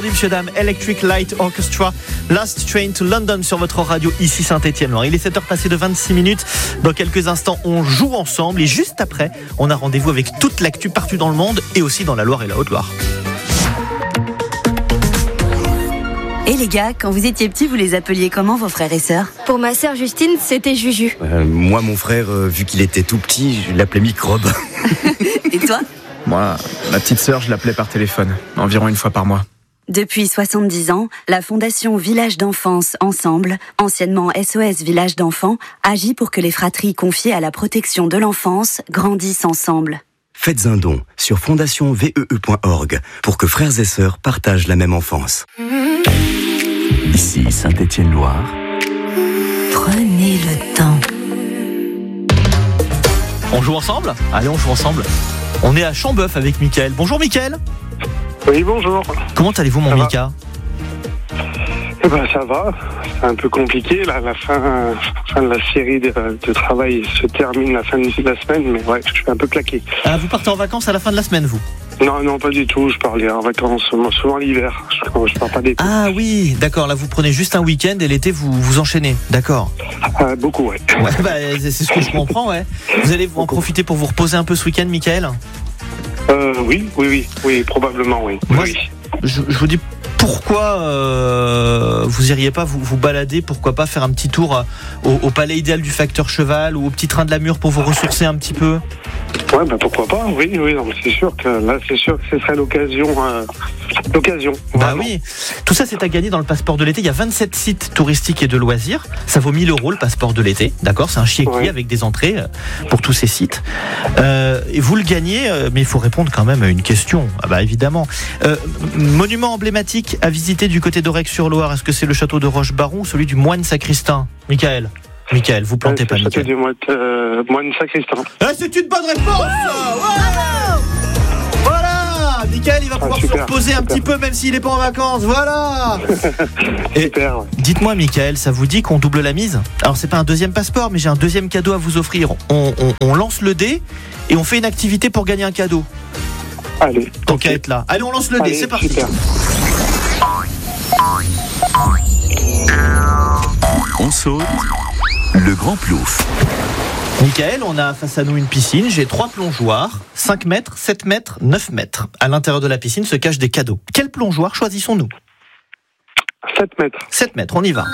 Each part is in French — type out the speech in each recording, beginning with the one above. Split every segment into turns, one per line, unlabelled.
Messieurs, dames, Electric Light Orchestra, Last Train to London sur votre radio, ici Saint-Étienne-Loire. Il est 7h passé de 26 minutes. Dans quelques instants, on joue ensemble et juste après, on a rendez-vous avec toute l'actu partout dans le monde et aussi dans la Loire et la Haute-Loire.
Et les gars, quand vous étiez petits, vous les appeliez comment vos frères et sœurs ?
Pour ma sœur Justine, c'était Juju.
Moi, mon frère, vu qu'il était tout petit, je l'appelais Microbe.
Et toi ?
Moi, ma petite sœur, je l'appelais par téléphone, environ une fois par mois.
Depuis 70 ans, la Fondation Village d'Enfance Ensemble, anciennement SOS Village d'Enfants, agit pour que les fratries confiées à la protection de l'enfance grandissent ensemble.
Faites un don sur fondationvee.org pour que frères et sœurs partagent la même enfance. Ici Saint-Étienne-Loire.
Prenez le temps.
On joue ensemble ? Allez, on joue ensemble. On est à Chambeuf avec Mickaël. Bonjour Mickaël.
Oui, bonjour.
Comment allez-vous mon Mika ?
Eh ben, ça va. C'est un peu compliqué. Là, la fin de la série de travail se termine la fin de la semaine, mais ouais, je suis un peu claqué.
Ah, vous partez en vacances à la fin de la semaine, vous ?
Non, pas du tout. Je parlais en vacances souvent l'hiver. Je pars pas d'été.
Ah oui, d'accord. Là, vous prenez juste un week-end et l'été, vous enchaînez. D'accord.
Beaucoup, ouais.
Ouais, c'est ce que je comprends, ouais. Vous allez en profiter pour vous reposer un peu ce week-end, Mickaël ? Oui, probablement, oui. Moi,
oui.
Je vous dis pourquoi vous iriez pas vous balader, pourquoi pas faire un petit tour au palais idéal du facteur cheval ou au petit train de la Mure pour vous ressourcer un petit peu.
Ouais, pourquoi pas, oui, non, c'est sûr que ce serait l'occasion.
Bah oui, tout ça c'est à gagner dans le passeport de l'été. Il y a 27 sites touristiques et de loisirs. Ça vaut 1 000 € le passeport de l'été, d'accord ? C'est un chéquier avec des entrées pour tous ces sites. Et vous le gagnez, mais il faut répondre quand même à une question. Ah bah évidemment. Monument emblématique à visiter du côté d'Aurec-sur-Loire. Est-ce que c'est le château de Roche-Baron ou celui du moine sacristain ? Mickaël, vous plantez pas, Mickaël.
Du moine sacristain.
C'est une bonne réponse. Voilà, Mickaël, il va pouvoir se reposer un petit peu, même s'il n'est pas en vacances. Voilà.
Super.
Dites-moi, Mickaël, ça vous dit qu'on double la mise ? Alors, c'est pas un deuxième passeport, mais j'ai un deuxième cadeau à vous offrir. On lance le dé et on fait une activité pour gagner un cadeau.
Allez.
Tant qu'à être là. Allez, on lance le dé, c'est parti.
Super.
On saute le grand plouf.
Mickaël, on a face à nous une piscine. J'ai 3 plongeoires, 5 mètres, 7 mètres, 9 mètres. À l'intérieur de la piscine se cachent des cadeaux. Quel plongeoir choisissons-nous ?
7 mètres.
7 mètres, on y va.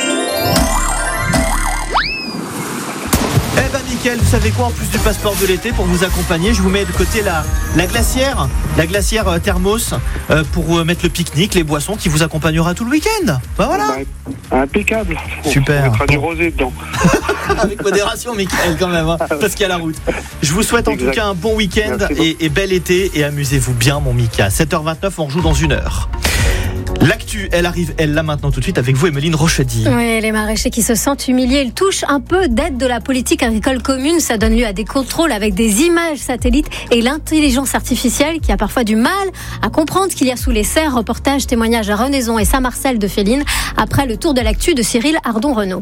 Eh ben Mickaël, vous savez quoi, en plus du passeport de l'été, pour vous accompagner, je vous mets de côté la glacière thermos pour mettre le pique-nique, les boissons qui vous accompagnera tout le week-end. Ben voilà.
Impeccable.
Super.
On mettra du rosé dedans.
Avec modération, Mickaël, quand même, parce qu'il y a la route. Je vous souhaite en tout cas un bon week-end et bel été et amusez-vous bien, mon Mika. 7h29, on rejoue dans 1 heure. L'actu, elle arrive, là maintenant tout de suite avec vous, Emeline Rochedy.
Oui, les maraîchers qui se sentent humiliés, ils touchent un peu d'aide de la politique agricole commune. Ça donne lieu à des contrôles avec des images satellites et l'intelligence artificielle qui a parfois du mal à comprendre ce qu'il y a sous les serres. Reportage, témoignage à Renaison et Saint-Marcel de Féline après le tour de l'actu de Cyril Ardon-Renaud.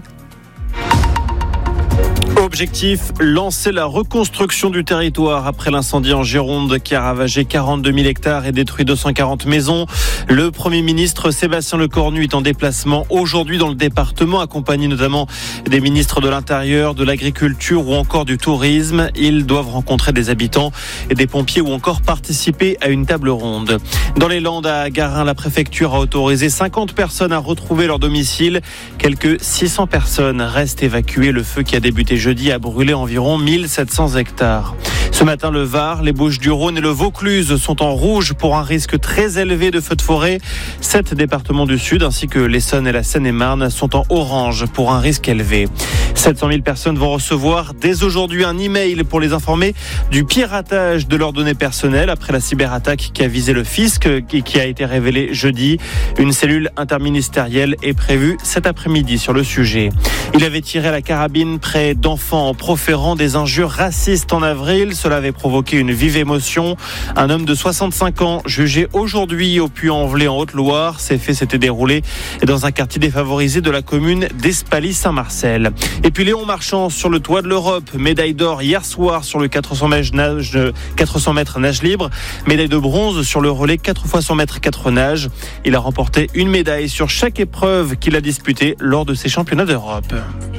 Objectif, lancer la reconstruction du territoire après l'incendie en Gironde qui a ravagé 42 000 hectares et détruit 240 maisons. Le Premier ministre Sébastien Lecornu est en déplacement aujourd'hui dans le département, accompagné notamment des ministres de l'Intérieur, de l'Agriculture ou encore du Tourisme. Ils doivent rencontrer des habitants et des pompiers ou encore participer à une table ronde. Dans les Landes, à Garin, la préfecture a autorisé 50 personnes à retrouver leur domicile. Quelques 600 personnes restent évacuées. Le feu qui a débuté jeudi a brûlé environ 1700 hectares. Ce matin, le Var, les Bouches-du-Rhône et le Vaucluse sont en rouge pour un risque très élevé de feux de forêt. 7 départements du Sud ainsi que l'Essonne et la Seine-et-Marne sont en orange pour un risque élevé. 700 000 personnes vont recevoir dès aujourd'hui un email pour les informer du piratage de leurs données personnelles après la cyberattaque qui a visé le fisc et qui a été révélée jeudi. Une cellule interministérielle est prévue cet après-midi sur le sujet. Il avait tiré à la carabine près d'enfants en proférant des injures racistes en avril. Cela avait provoqué une vive émotion. Un homme de 65 ans, jugé aujourd'hui au Puy-en-Velay en Haute-Loire. Ces faits s'étaient déroulés dans un quartier défavorisé de la commune d'Espaly-Saint-Marcel. Et puis Léon Marchand sur le toit de l'Europe. Médaille d'or hier soir sur le 400 mètres nage libre. Médaille de bronze sur le relais 4 x 100 mètres 4 nage. Il a remporté une médaille sur chaque épreuve qu'il a disputée lors de ces championnats d'Europe.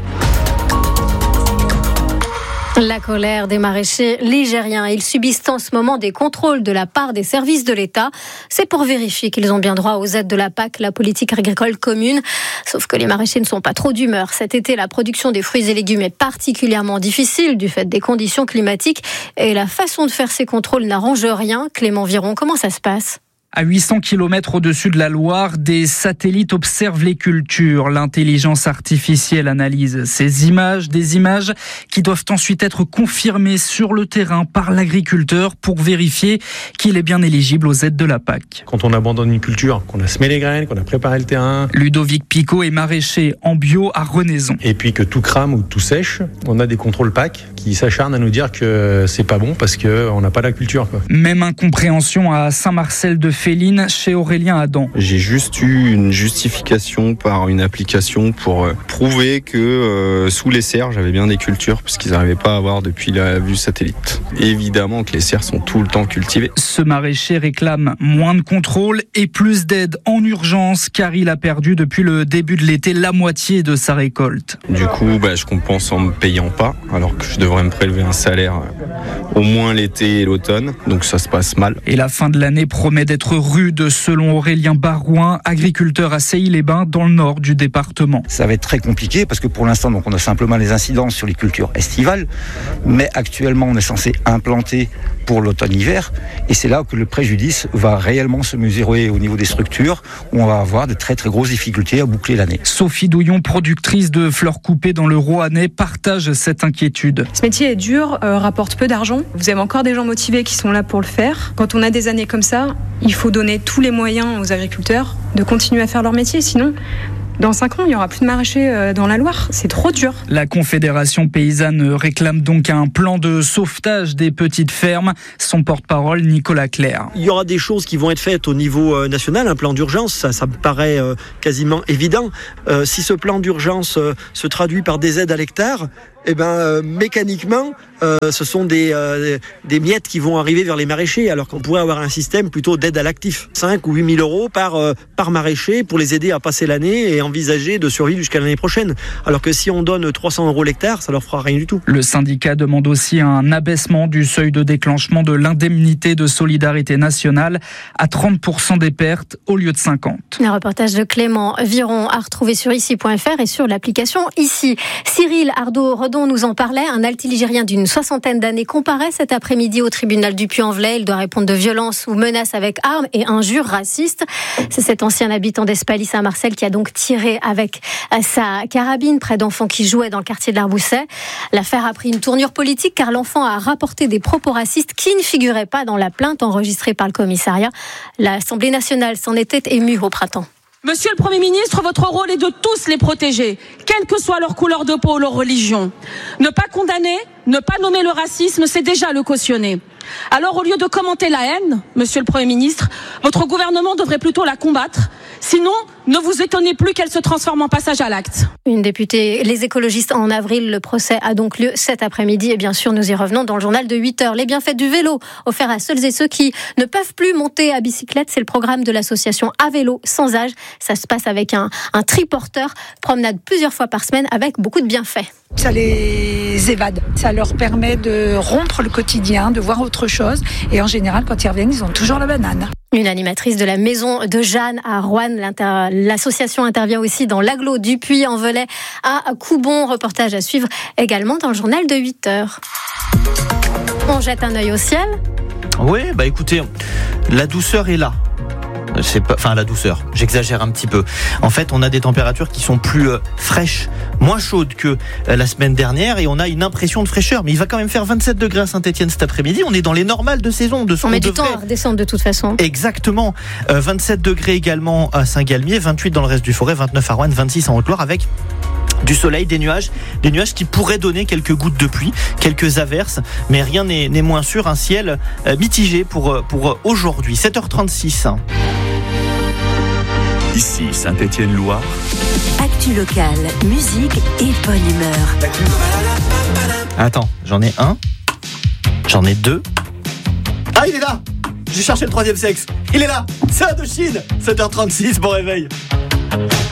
La colère des maraîchers ligériens. Ils subissent en ce moment des contrôles de la part des services de l'État. C'est pour vérifier qu'ils ont bien droit aux aides de la PAC, la politique agricole commune. Sauf que les maraîchers ne sont pas trop d'humeur. Cet été, la production des fruits et légumes est particulièrement difficile du fait des conditions climatiques. Et la façon de faire ces contrôles n'arrange rien. Clément Viron, comment ça se passe ?
À 800 km au-dessus de la Loire, des satellites observent les cultures. L'intelligence artificielle analyse ces images, des images qui doivent ensuite être confirmées sur le terrain par l'agriculteur pour vérifier qu'il est bien éligible aux aides de la PAC.
Quand on abandonne une culture, qu'on a semé les graines, qu'on a préparé le terrain.
Ludovic Picot est maraîcher en bio à Renaison.
Et puis que tout crame ou tout sèche, on a des contrôles PAC qui s'acharnent à nous dire que c'est pas bon parce qu'on n'a pas la culture, quoi.
Même incompréhension à Saint-Marcel-de-Féline chez Aurélien Adam.
J'ai juste eu une justification par une application pour prouver que sous les serres j'avais bien des cultures puisqu'ils n'arrivaient pas à voir depuis la vue satellite. Évidemment que les serres sont tout le temps cultivées.
Ce maraîcher réclame moins de contrôle et plus d'aide en urgence car il a perdu depuis le début de l'été la moitié de sa récolte.
Du coup, je compense en me payant pas alors que je devrais me prélever un salaire au moins l'été et l'automne. Donc ça se passe mal.
Et la fin de l'année promet d'être rude selon Aurélien Barouin, agriculteur à Seilly-les-Bains dans le nord du département.
Ça va être très compliqué parce que pour l'instant donc on a simplement les incidences sur les cultures estivales, mais actuellement on est censé implanter pour l'automne-hiver et c'est là que le préjudice va réellement se mesurer au niveau des structures où on va avoir de très très grosses difficultés à boucler l'année.
Sophie Douillon, productrice de fleurs coupées dans le Roannais, partage cette inquiétude.
Ce métier est dur, rapporte peu d'argent. Vous avez encore des gens motivés qui sont là pour le faire. Quand on a des années comme ça, il faut donner tous les moyens aux agriculteurs de continuer à faire leur métier, sinon dans 5 ans, il n'y aura plus de maraîchers dans la Loire. C'est trop dur.
La Confédération paysanne réclame donc un plan de sauvetage des petites fermes. Son porte-parole, Nicolas Clerc.
Il y aura des choses qui vont être faites au niveau national, un plan d'urgence, ça me paraît quasiment évident. Si ce plan d'urgence se traduit par des aides à l'hectare, mécaniquement, ce sont des miettes qui vont arriver vers les maraîchers, alors qu'on pourrait avoir un système plutôt d'aide à l'actif. 5 ou 8 000 euros par maraîcher pour les aider à passer l'année et envisager de survivre jusqu'à l'année prochaine. Alors que si on donne 300 euros l'hectare, ça leur fera rien du tout.
Le syndicat demande aussi un abaissement du seuil de déclenchement de l'indemnité de solidarité nationale à 30% des pertes au lieu de 50%.
Un reportage de Clément Viron à retrouver sur ici.fr et sur l'application Ici. Cyril Ardo-Redon nous en parlait. Un altiligérien d'une 60aine d'années comparaît cet après-midi au tribunal du Puy-en-Velay. Il doit répondre de violences ou menaces avec armes et injures racistes. C'est cet ancien habitant d'Espaly-Saint-Marcel qui a donc tiré avec sa carabine près d'enfants qui jouaient dans le quartier de l'Arbousset. L'affaire a pris une tournure politique car l'enfant a rapporté des propos racistes qui ne figuraient pas dans la plainte enregistrée par le commissariat. L'Assemblée nationale s'en était émue au printemps.
Monsieur le Premier ministre, votre rôle est de tous les protéger, quelle que soit leur couleur de peau ou leur religion. Ne pas condamner, ne pas nommer le racisme, c'est déjà le cautionner. Alors, au lieu de commenter la haine, Monsieur le Premier ministre, votre gouvernement devrait plutôt la combattre. Sinon, ne vous étonnez plus qu'elle se transforme en passage à l'acte.
Une députée, les écologistes en avril, le procès a donc lieu cet après-midi. Et bien sûr, nous y revenons dans le journal de 8h. Les bienfaits du vélo, offerts à celles et ceux qui ne peuvent plus monter à bicyclette. C'est le programme de l'association À Vélo Sans Âge. Ça se passe avec un triporteur, promenade plusieurs fois par semaine avec beaucoup de bienfaits.
Ça les évade, ça leur permet de rompre le quotidien, de voir autre chose. Et en général, quand ils reviennent, ils ont toujours la banane.
Une animatrice de la maison de Jeanne à Roanne. L'association intervient aussi dans l'agglo du Puy-en-Velay à Coubon. Reportage à suivre également dans le journal de 8h. On jette un œil au ciel.
Oui, écoutez, la douceur est là. La douceur, j'exagère un petit peu. En fait, on a des températures qui sont plus fraîches, moins chaudes que la semaine dernière et on a une impression de fraîcheur. Mais il va quand même faire 27 degrés à Saint-Étienne cet après-midi. On est dans les normales de saison.
On met du temps à redescendre de toute façon.
Exactement. 27 degrés également à Saint-Galmier, 28 dans le reste du Forêt, 29 à Roanne, 26 en Haute-Loire avec Du soleil, des nuages qui pourraient donner quelques gouttes de pluie, quelques averses, mais rien n'est moins sûr. Un ciel mitigé pour aujourd'hui. 7h36.
Ici Saint-Étienne-Loire.
Actu locale, musique et bonne humeur.
Attends, j'en ai un, j'en ai deux. Ah, il est là! J'ai cherché le troisième sexe. Il est là! C'est Indochine! 7h36, bon réveil.